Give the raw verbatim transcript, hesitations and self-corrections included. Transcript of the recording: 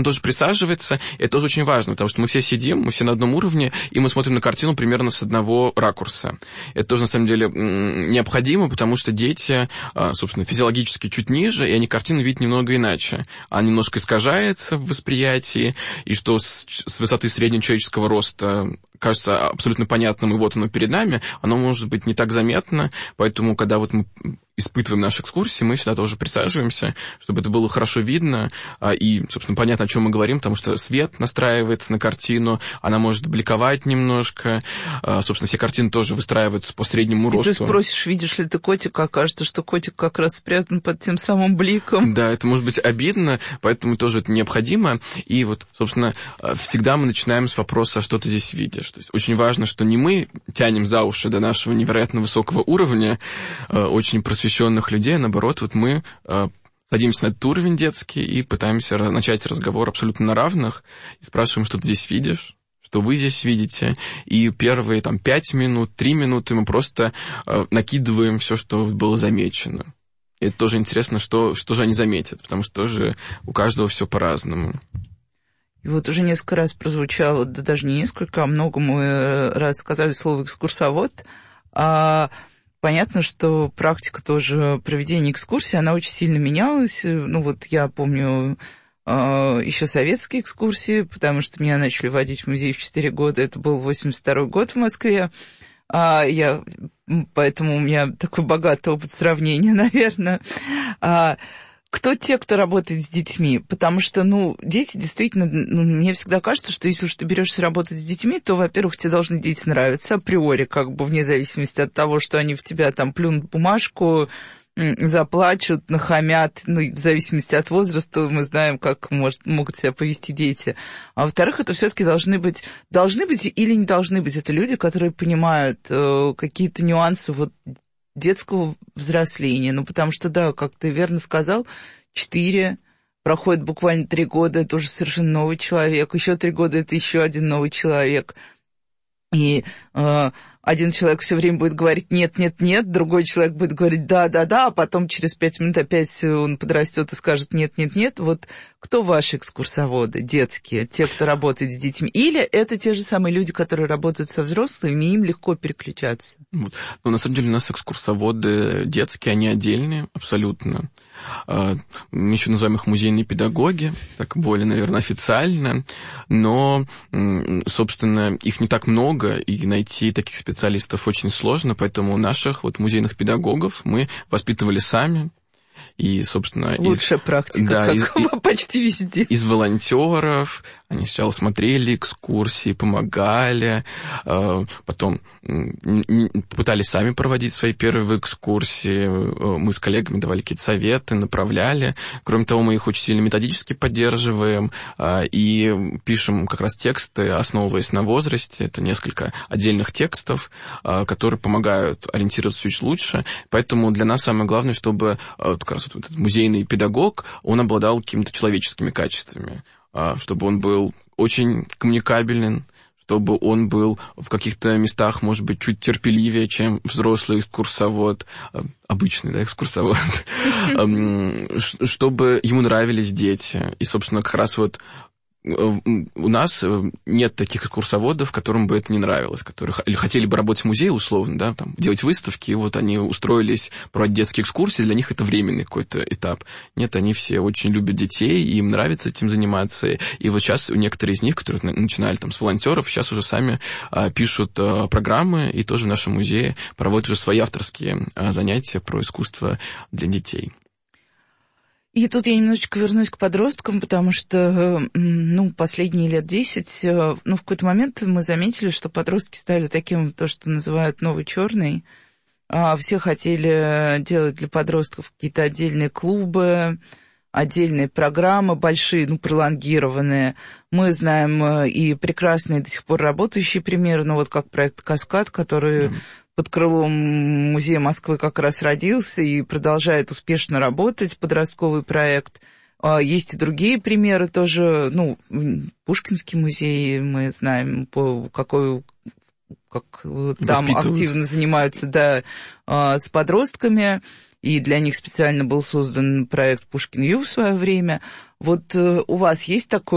тоже присаживается, это тоже очень важно, потому что мы все сидим, мы все на одном уровне, и мы смотрим на картину примерно с одного ракурса. Это тоже, на самом деле, необходимо, потому что дети, собственно, физиологически чуть ниже, и они картину видят немного иначе. Она немножко искажается в восприятии, и что с, с высоты среднего человеческого роста кажется абсолютно понятным, и вот оно перед нами, оно может быть не так заметно, поэтому, когда вот мы испытываем наши экскурсии, мы всегда тоже присаживаемся, чтобы это было хорошо видно, и, собственно, понятно, о чем мы говорим, потому что свет настраивается на картину, она может бликовать немножко, собственно, все картины тоже выстраиваются по среднему росту. И ты спросишь, видишь ли ты котика, окажется, что котик как раз спрятан под тем самым бликом. Да, это может быть обидно, поэтому тоже это необходимо, и вот, собственно, всегда мы начинаем с вопроса, что ты здесь видишь. То есть очень важно, что не мы тянем за уши до нашего невероятно высокого уровня, очень просвещенных людей, а наоборот, вот мы э, садимся на этот уровень детский и пытаемся начать разговор абсолютно на равных, и спрашиваем, что ты здесь видишь, что вы здесь видите, и первые там пять минут, три минуты мы просто э, накидываем все, что было замечено. И это тоже интересно, что, что же они заметят, потому что тоже у каждого все по-разному. И вот уже несколько раз прозвучало, да даже не несколько, а много мы раз сказали слово «экскурсовод», а понятно, что практика тоже проведения экскурсий, она очень сильно менялась. Ну вот я помню э, еще советские экскурсии, потому что меня начали водить в музей в четыре года. Это был восемьдесят второй год в Москве. А я, поэтому у меня такой богатый опыт сравнения, наверное. А, кто те, кто работает с детьми? Потому что, ну, дети действительно, ну, мне всегда кажется, что если уж ты берешься работать с детьми, то, во-первых, тебе должны дети нравиться априори, как бы вне зависимости от того, что они в тебя там плюнут бумажку, заплачут, нахамят, ну, в зависимости от возраста, мы знаем, как может, могут себя повести дети. А во-вторых, это все-таки должны быть, должны быть или не должны быть, это люди, которые понимают э, какие-то нюансы вот детского взросления. Ну, потому что, да, как ты верно сказал, четыре, проходит буквально три года, это уже совершенно новый человек, еще три года это еще один новый человек. И э, один человек все время будет говорить «нет, нет, нет», другой человек будет говорить «да, да, да», а потом через пять минут опять он подрастет и скажет «нет, нет, нет». Вот кто ваши экскурсоводы детские, те, кто работает с детьми? Или это те же самые люди, которые работают со взрослыми, и им легко переключаться? Вот. Ну, на самом деле у нас экскурсоводы детские, они отдельные абсолютно. Мы еще называем их музейные педагоги, так более, наверное, официально, но, собственно, их не так много, и найти таких специалистов очень сложно, поэтому наших вот музейных педагогов мы воспитывали сами. И, собственно, лучшая из, практика, да, как из, почти везде. Из волонтеров. Они сначала смотрели экскурсии, помогали, потом пытались сами проводить свои первые экскурсии. Мы с коллегами давали какие-то советы, направляли. Кроме того, мы их очень сильно методически поддерживаем и пишем как раз тексты, основываясь на возрасте. Это несколько отдельных текстов, которые помогают ориентироваться чуть лучше. Поэтому для нас самое главное, чтобы как раз вот этот музейный педагог, он обладал какими-то человеческими качествами, чтобы он был очень коммуникабелен, чтобы он был в каких-то местах, может быть, чуть терпеливее, чем взрослый экскурсовод, обычный, да, экскурсовод, чтобы ему нравились дети. И, собственно, как раз вот у нас нет таких экскурсоводов, которым бы это не нравилось, которые хотели бы работать в музее, условно, да, там, делать выставки, и вот они устроились проводить детские экскурсии, для них это временный какой-то этап. Нет, они все очень любят детей, и им нравится этим заниматься. И вот сейчас некоторые из них, которые начинали там с волонтеров, сейчас уже сами а, пишут а, программы, и тоже в нашем музее проводят уже свои авторские а, занятия про искусство для детей. И тут я немножечко вернусь к подросткам, потому что, ну, последние лет десять, ну, в какой-то момент мы заметили, что подростки стали таким, то, что называют новый черный. Все хотели делать для подростков какие-то отдельные клубы, отдельные программы большие, ну, пролонгированные. Мы знаем и прекрасные до сих пор работающие примеры, ну, вот как проект «Каскад», который... Mm. под крылом Музея Москвы как раз родился и продолжает успешно работать, подростковый проект. Есть и другие примеры тоже, ну, Пушкинский музей, мы знаем, по какой, как там активно занимаются, да, с подростками, и для них специально был создан проект «Пушкин Ю» в свое время. Вот у вас есть такой